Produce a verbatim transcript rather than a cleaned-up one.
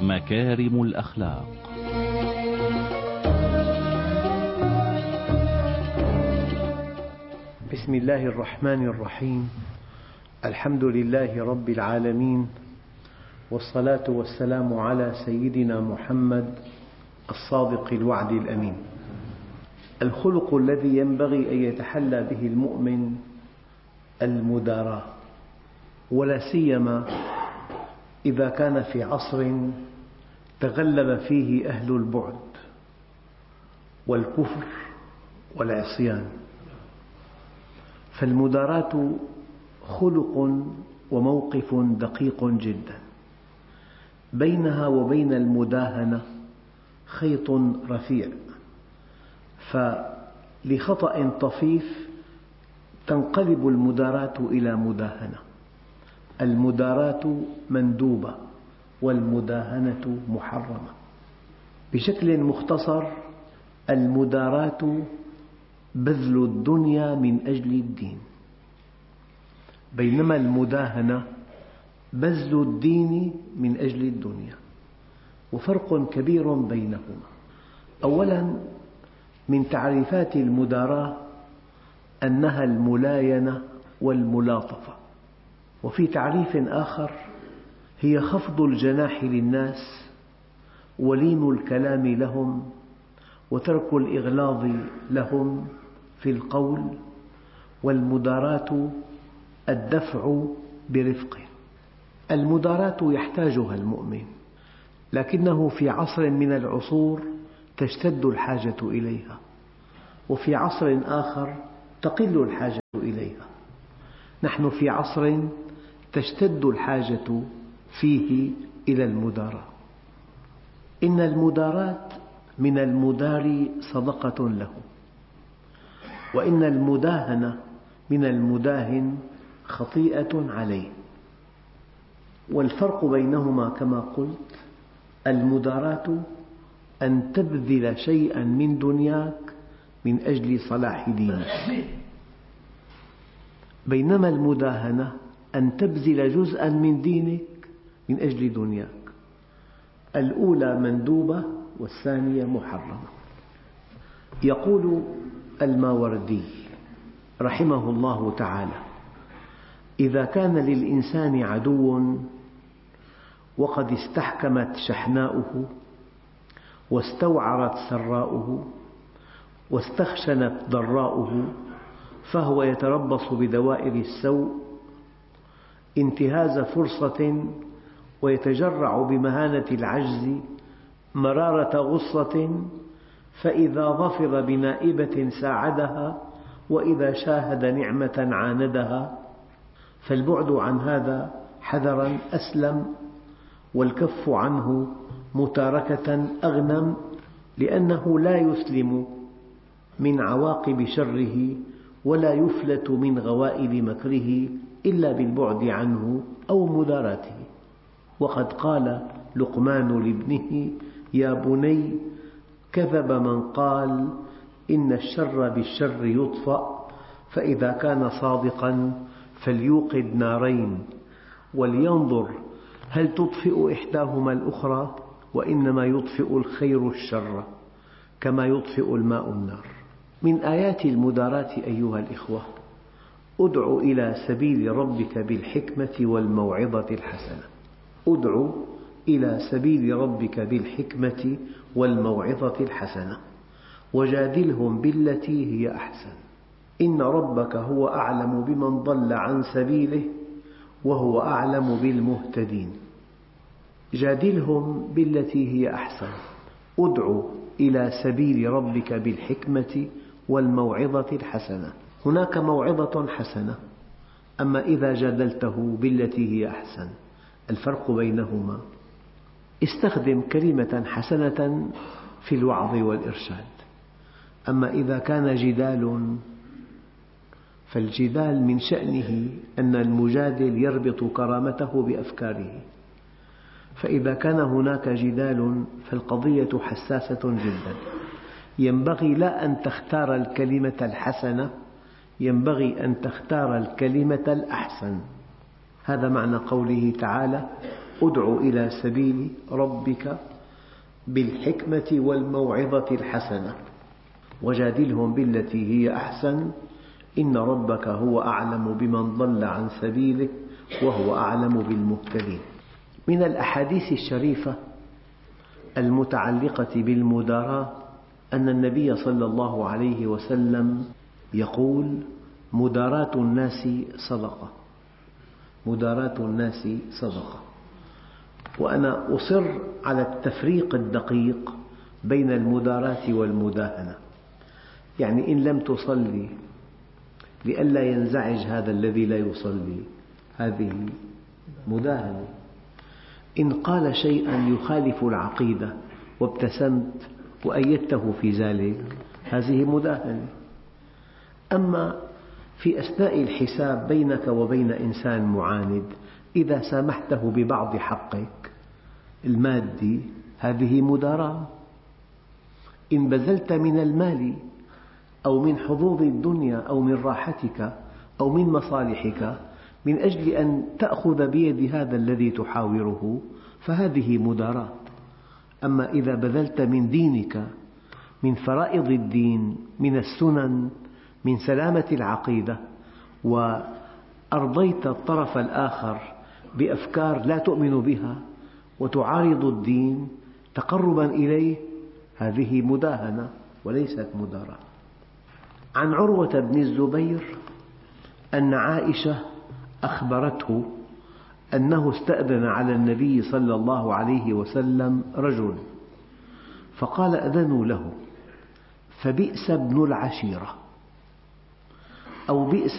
مكارم الأخلاق. بسم الله الرحمن الرحيم. الحمد لله رب العالمين، والصلاة والسلام على سيدنا محمد الصادق الوعد الأمين. الخلق الذي ينبغي أن يتحلى به المؤمن المداراة، ولا سيما إذا كان في عصر تغلب فيه أهل البعد والكفر والعصيان، فالمداراة خلق وموقف دقيق جدا. بينها وبين المداهنة خيط رفيع، فلخطأ طفيف تنقلب المداراة إلى مداهنة. المداراة مندوبة والمداهنة محرمة. بشكل مختصر، المداراة بذل الدنيا من أجل الدين، بينما المداهنة بذل الدين من أجل الدنيا، وفرق كبير بينهما. أولاً، من تعريفات المداراة أنها الملاينة والملاطفة، وفي تعريف آخر هي خفض الجناح للناس ولين الكلام لهم وترك الإغلاظ لهم في القول، والمداراة الدفع برفق. المداراة يحتاجها المؤمن، لكنه في عصر من العصور تشتد الحاجة إليها، وفي عصر آخر تقل الحاجة إليها. نحن في عصر تشتد الحاجة فيه إلى المداراة. إن المداراة من المداري صدقة له، وإن المداهنة من المداهن خطيئة عليه. والفرق بينهما كما قلت، المداراة أن تبذل شيئا من دنياك من أجل صلاح دينك، بينما المداهنة أن تبذل جزءا من دينك من أجل دنياك. الأولى مندوبة والثانية محرمة. يقول الماوردي رحمه الله تعالى: إذا كان للإنسان عدو وقد استحكمت شحناؤه واستوعرت سراؤه واستخشنت ضراؤه، فهو يتربص بدوائر السوء انتهاز فرصة، ويتجرع بمهانة العجز مرارة غصة، فإذا ظفر بنائبة ساعدها، وإذا شاهد نعمة عاندها. فالبعد عن هذا حذرا أسلم، والكف عنه متاركة أغنم، لأنه لا يسلم من عواقب شره ولا يفلت من غوائل مكره إلا بالبعد عنه أو مداراته. وقد قال لقمان لابنه: يا بني، كذب من قال إن الشر بالشر يطفأ، فإذا كان صادقا فليوقد نارين ولينظر هل تطفئ إحداهما الأخرى، وإنما يطفئ الخير الشر كما يطفئ الماء النار. من آيات المداراة أيها الإخوة: ادع إلى سبيل ربك بالحكمة والموعظة الحسنة. ادع إلى سبيل ربك بالحكمة والموعظة الحسنة وجادلهم بالتي هي أحسن، إن ربك هو أعلم بمن ضل عن سبيله وهو أعلم بالمهتدين. جادلهم بالتي هي أحسن. ادع إلى سبيل ربك بالحكمة والموعظة الحسنة. هناك موعظة حسنة، أما إذا جادلته بالتي هي أحسن، الفرق بينهما: استخدم كلمة حسنة في الوعظ والإرشاد، أما إذا كان جدال فالجدال من شأنه أن المجادل يربط كرامته بأفكاره، فإذا كان هناك جدال فالقضية حساسة جدا. ينبغي لا أن تختار الكلمة الحسنة، ينبغي أن تختار الكلمة الأحسن. هذا معنى قوله تعالى: ادع إلى سبيل ربك بالحكمة والموعظة الحسنة وجادلهم بالتي هي أحسن إن ربك هو أعلم بمن ضل عن سبيله وهو أعلم بالمهتدين. من الأحاديث الشريفة المتعلقة بالمداراة أن النبي صلى الله عليه وسلم يقول: مداراة الناس صدقة، مداراة الناس صدقة. وأنا أصر على التفريق الدقيق بين المداراة والمداهنة. يعني إن لم تصلي لئلا ينزعج هذا الذي لا يصلي، هذه مداهنة. إن قال شيئا يخالف العقيدة وابتسمت وأيدته في ذلك، هذه مداهنة. أما في أثناء الحساب بينك وبين إنسان معاند إذا سامحته ببعض حقك المادي، هذه مداراة. إن بذلت من المال أو من حظوظ الدنيا أو من راحتك أو من مصالحك من أجل أن تأخذ بيد هذا الذي تحاوره، فهذه مداراة. أما إذا بذلت من دينك، من فرائض الدين، من السنن، من سلامة العقيدة، وأرضيت الطرف الآخر بأفكار لا تؤمن بها وتعارض الدين تقربا إليه، هذه مداهنة وليست مداراة. عن عروة بن الزبير أن عائشة أخبرته أنه استأذن على النبي صلى الله عليه وسلم رجل فقال: أذنوا له، فبئس ابن العشيرة، أو بئس